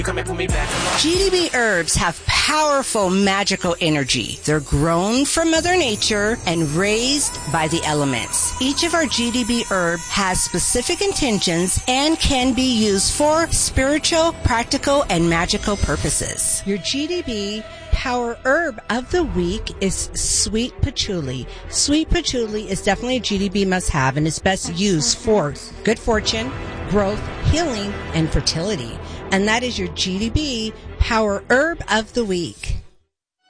GDB herbs have powerful magical energy. They're grown from Mother Nature and raised by the elements. Each of our GDB herb has specific intentions and can be used for spiritual, practical, and magical purposes. Your GDB Power Herb of the Week is sweet patchouli. Sweet patchouli is definitely a GDB must-have and is best used for good fortune, growth, healing, and fertility. And that is your GDB Power Herb of the Week.